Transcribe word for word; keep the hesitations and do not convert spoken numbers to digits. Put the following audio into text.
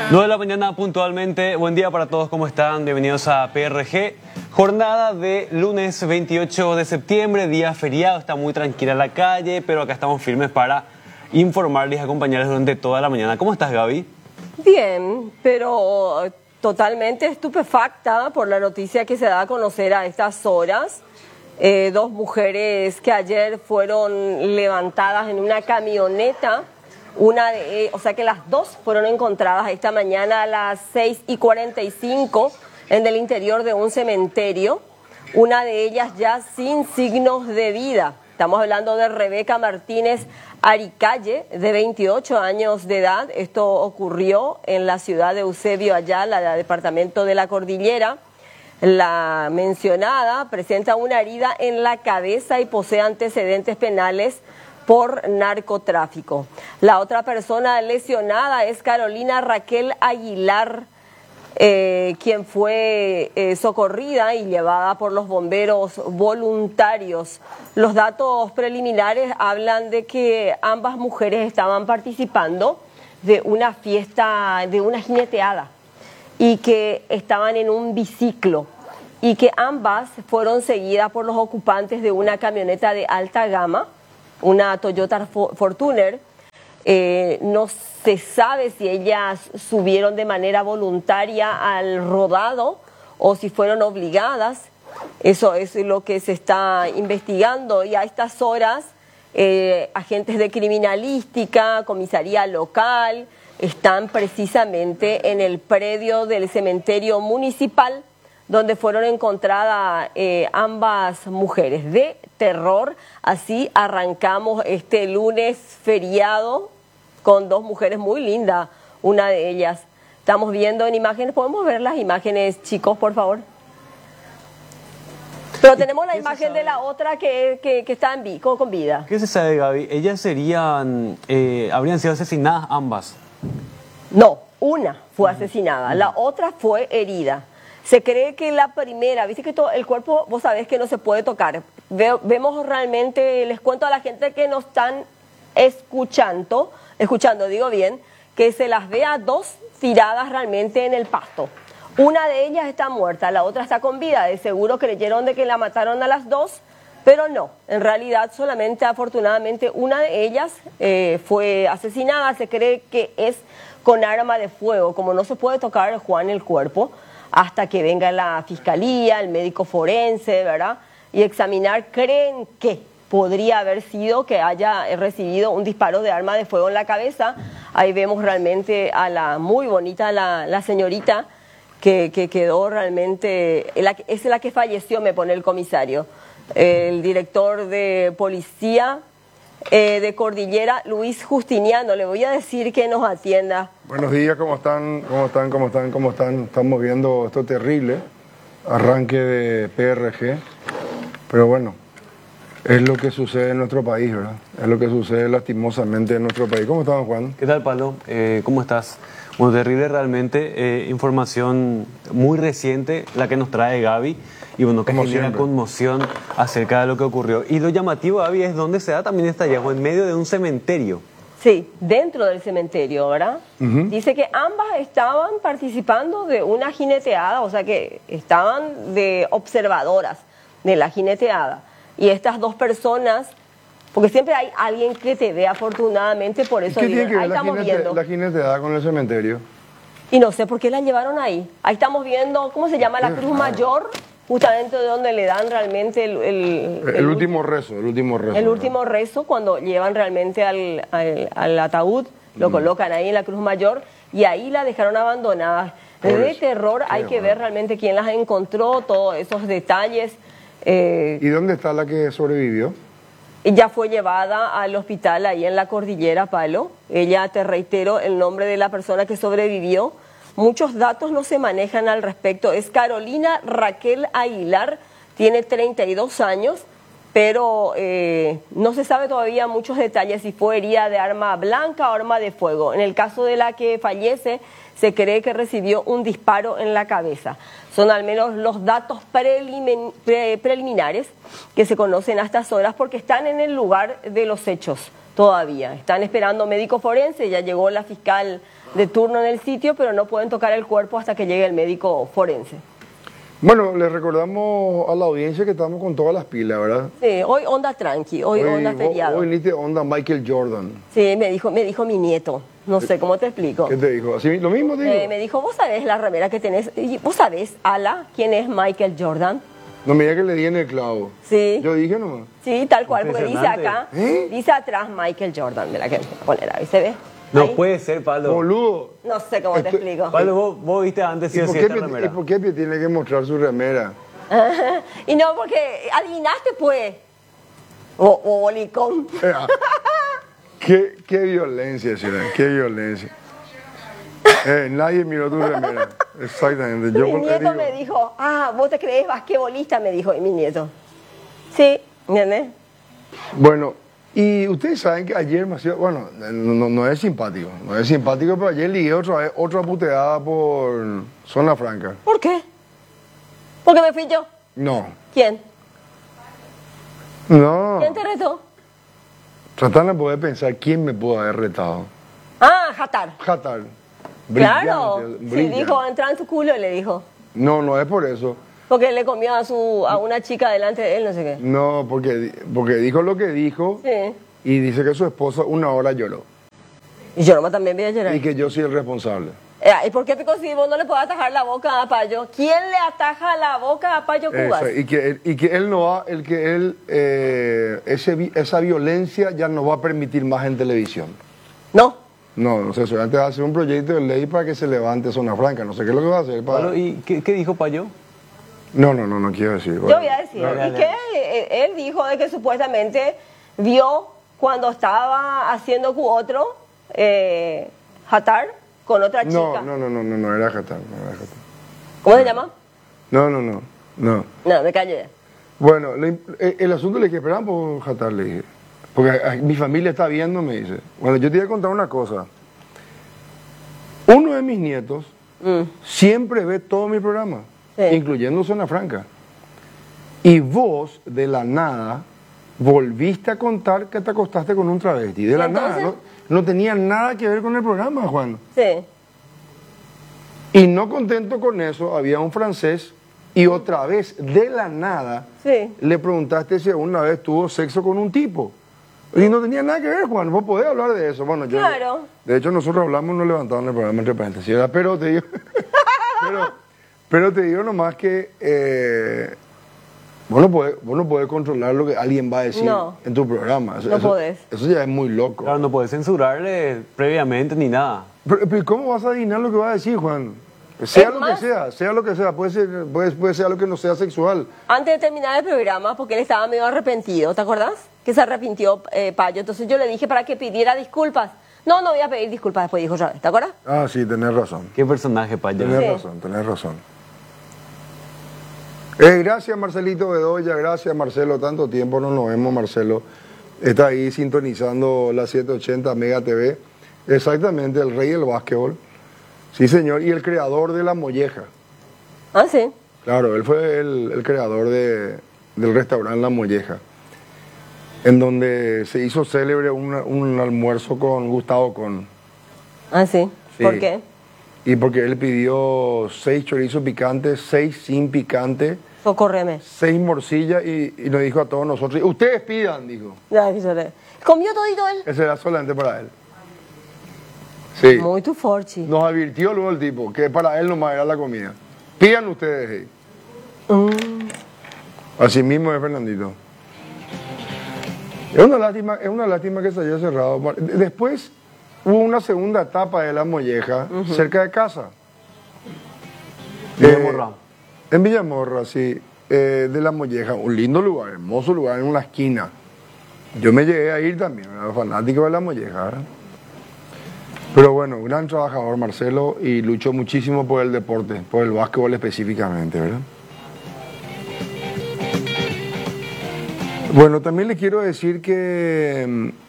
nueve de la mañana puntualmente, buen día para todos, ¿cómo están? Bienvenidos a P R G. Jornada de lunes veintiocho de septiembre, día feriado, está muy tranquila la calle, pero acá estamos firmes para informarles y acompañarles durante toda la mañana. ¿Cómo estás, Gaby? Bien, pero totalmente estupefacta por la noticia que se da a conocer a estas horas. Eh, dos mujeres que ayer fueron levantadas en una camioneta. Una de, eh, o sea que las dos fueron encontradas esta mañana a las seis y cuarenta y cinco en el interior de un cementerio. Una de ellas ya sin signos de vida. Estamos hablando de Rebeca Martínez Aricalle, de veintiocho años de edad. Esto ocurrió en la ciudad de Eusebio Ayala, del departamento de la Cordillera. La mencionada presenta una herida en la cabeza y posee antecedentes penales por narcotráfico. La otra persona lesionada es Carolina Raquel Aguilar, eh, quien fue eh, socorrida y llevada por los bomberos voluntarios. Los datos preliminares hablan de que ambas mujeres estaban participando de una fiesta, de una jineteada, y que estaban en un biciclo, y que ambas fueron seguidas por los ocupantes de una camioneta de alta gama, una Toyota Fortuner. Eh, no se sabe si ellas subieron de manera voluntaria al rodado o si fueron obligadas. Eso es lo que se está investigando, y a estas horas eh, agentes de criminalística, comisaría local, están precisamente en el predio del cementerio municipal donde fueron encontradas eh, ambas mujeres. De terror, así arrancamos este lunes feriado con dos mujeres muy lindas, una de ellas. Estamos viendo en imágenes, ¿podemos ver las imágenes, chicos, por favor? Pero tenemos la imagen de la otra que, que, que está en vi, con, con vida. ¿Qué se sabe, Gaby? Ellas serían, eh, habrían sido asesinadas ambas. No, una fue asesinada, la otra fue herida. Se cree que la primera, viste que todo el cuerpo, vos sabés que no se puede tocar. Ve, vemos realmente, les cuento a la gente que nos están escuchando, escuchando, digo bien, que se las ve a dos tiradas realmente en el pasto. Una de ellas está muerta, la otra está con vida. De seguro creyeron de que la mataron a las dos, pero no. En realidad solamente, afortunadamente, una de ellas eh, fue asesinada. Se cree que es con arma de fuego. Como no se puede tocar, Juan, el cuerpo, hasta que venga la fiscalía, el médico forense, ¿verdad? Y examinar, creen que podría haber sido que haya recibido un disparo de arma de fuego en la cabeza. Ahí vemos realmente a la muy bonita, la, la señorita, que, que quedó realmente, la, es la que falleció, me pone el comisario. El director de policía eh, de Cordillera, Luis Justiniano, le voy a decir que nos atienda. Buenos días, ¿cómo están? ¿Cómo están? ¿Cómo están? ¿Cómo están? Estamos viendo esto terrible, arranque de P R G, pero bueno, es lo que sucede en nuestro país, ¿verdad? Es lo que sucede lastimosamente en nuestro país. ¿Cómo estás, Juan? ¿Qué tal, Pablo? Eh, ¿Cómo estás? Bueno, terrible realmente, eh, información muy reciente la que nos trae Gaby, y bueno, que Como genera siempre. conmoción acerca de lo que ocurrió. Y lo llamativo, Gaby, es donde se da también este hallazgo, en medio de un cementerio. Sí, dentro del cementerio, ¿verdad? Uh-huh. Dice que ambas estaban participando de una jineteada, o sea que estaban de observadoras de la jineteada. Y estas dos personas, porque siempre hay alguien que te ve, afortunadamente, por eso ¿Qué digo, tiene que ver ahí la, estamos jinete, viendo. la jineteada con el cementerio? Y no sé por qué la llevaron ahí. Ahí estamos viendo, ¿cómo se llama? La Cruz Mayor, justamente de donde le dan realmente el... El, El, el último rezo, el último rezo. El ¿verdad? último rezo, cuando llevan realmente al, al, al ataúd, lo mm. colocan ahí en la Cruz Mayor, y ahí la dejaron abandonada. De terror, hay que ver realmente quién las encontró, todos esos detalles. Eh, ¿Y dónde está la que sobrevivió? Ya fue llevada al hospital ahí en la Cordillera, Palo. Ella, te reitero, el nombre de la persona que sobrevivió. Muchos datos no se manejan al respecto. Es Carolina Raquel Aguilar, tiene treinta y dos años, pero eh, no se sabe todavía muchos detalles si fue herida de arma blanca o arma de fuego. En el caso de la que fallece, se cree que recibió un disparo en la cabeza. Son al menos los datos prelimin, pre, preliminares que se conocen a estas horas porque están en el lugar de los hechos. todavía. Están esperando médico forense, ya llegó la fiscal de turno en el sitio, pero no pueden tocar el cuerpo hasta que llegue el médico forense. Bueno, le recordamos a la audiencia que estamos con todas las pilas, ¿verdad? Sí, hoy onda tranqui, hoy, hoy onda feriado. Hoy viniste onda Michael Jordan. Sí, me dijo, me dijo mi nieto. No sé cómo te explico. ¿Qué te dijo? ¿Así, lo mismo te dijo? Eh, me dijo, ¿vos sabés la remera que tenés? Y, ¿vos sabés, Ala, quién es Michael Jordan? No, mira que le di en el clavo. Sí. Yo dije nomás. Sí, tal cual, porque dice Impresionante. acá, ¿Eh? dice atrás Michael Jordan, de la que voy a poner ahí, ¿se ve? No Ahí. puede ser, Pablo. Boludo. No sé cómo te Esto- explico. Pablo, vos, vos viste antes si ¿Y por, hacía qué esta Pi- remera. ¿Y por qué Pi tiene que mostrar su remera? Y no, porque adivinaste, pues. O, o bolicón. Eh, ah, qué, qué violencia, Sheila, qué violencia. Eh, nadie miró tu remera. Exactamente. Yo Mi porque nieto digo- me dijo, ah, vos te crees basquetbolista, me dijo mi nieto. Sí, ¿entendés? Bueno, y ustedes saben que ayer me hacía, bueno, no, no- no es simpático, no es simpático, pero ayer ligué otra vez, otra puteada por Zona Franca. ¿Por qué? Porque me fui yo. No, ¿Quién? no. ¿Quién te retó? Tratando de poder pensar quién me pudo haber retado. Ah, Jatar. Jatar. Claro. Brillante, Sí, brillante. dijo, entra en tu culo, le dijo. No, no es por eso. Porque le comió a su a una chica delante de él, no sé qué. No, porque, di- porque dijo lo que dijo Sí. y dice que su esposa una hora lloró. Y yo nomás también voy a llorar. Y que yo soy el responsable. Eh, ¿Y por qué Pico si vos no le podés atajar la boca a Payo? ¿Quién le ataja la boca a Payo Cubas? Eso, y, que, él- y que él no va, el que él, eh, ese, vi- esa violencia ya no va a permitir más en televisión. No. No, no sé, solamente va a hacer un proyecto de ley para que se levante Zona Franca. No sé qué es lo que va a hacer. Para... Pablo, ¿y qué, qué dijo Payo? No, no, no, no quiero decir. Yo bueno. voy a decir. Dale, ¿Y dale. qué? Eh, Él dijo de que supuestamente vio cuando estaba haciendo cu otro, eh, Jatar, con otra chica. No, no, no, no, no, no era Jatar, no era Jatar. ¿Cómo se llama? No, no, no, no. No, me callé. Bueno, le- eh, el asunto le que esperan por Jatar, le dije. Porque ah, mi familia está viendo, me dice. Bueno, yo te voy a contar una cosa. Uno de mis nietos Mm. siempre ve todo mi programa, Sí. incluyendo Zona Franca. Y vos, de la nada, volviste a contar que te acostaste con un travesti. De ¿Y la entonces? nada. No, no tenía nada que ver con el programa, Juan. Sí. Y no contento con eso, había un francés y otra vez, de la nada, Sí. le preguntaste si alguna vez tuvo sexo con un tipo. Y no tenía nada que ver, Juan. Vos podés hablar de eso. Bueno, yo, Claro. De hecho, nosotros hablamos, nos levantamos en el programa entre paréntesis, ¿verdad? Pero te digo, pero, pero te digo nomás que eh, vos, no podés, vos no podés controlar lo que alguien va a decir No. en tu programa. Eso, No eso- podés. Eso ya es muy loco. Claro, no puedes censurarle previamente ni nada. Pero, pero ¿cómo vas a adivinar lo que va a decir, Juan? Sea Es lo más- que sea, sea lo que sea, puede ser, puede, puede ser algo que no sea sexual. Antes de terminar el programa, porque él estaba medio arrepentido, ¿te acordás? Que se arrepintió eh, Payo. Entonces yo le dije para que pidiera disculpas. No, no voy a pedir disculpas, después dijo otra vez, ¿te acuerdas? Ah, sí, tenés razón. ¿Qué personaje, Payo? Tenés Sí. razón, tenés razón. Eh, gracias, Marcelito Bedoya, gracias, Marcelo. Tanto tiempo no nos vemos, Marcelo. Está ahí sintonizando la setecientos ochenta Mega T V. Exactamente, el rey del básquetbol. Sí, señor, y el creador de La Molleja. Ah, sí. Claro, él fue el, el creador de, del restaurante La Molleja, en donde se hizo célebre una- un almuerzo con Gustavo Con. Ah, sí. Sí. ¿Por qué? Y porque él pidió seis chorizos picantes, seis sin picante, Socórreme. seis morcillas y, y nos dijo a todos nosotros, ustedes pidan, dijo. Ya, que lloré. ¿Comió todito él? Ese era solamente para él. Sí. Muy tu forchi. Nos advirtió luego el tipo que para él nomás era la comida. Pidan ustedes. eh. Mm. Así mismo es Fernandito. Es una lástima, es una lástima que se haya cerrado. Después hubo una segunda etapa de La Molleja, cerca de casa. Villamorra. Eh, en Villamorra, sí. eh, de La Molleja, un lindo lugar, hermoso lugar en una esquina. Yo me llegué a ir también, era fanático de La Molleja. ¿verdad? Pero bueno, gran trabajador Marcelo y luchó muchísimo por el deporte, por el básquetbol específicamente, ¿verdad? Bueno, también le quiero decir que mm,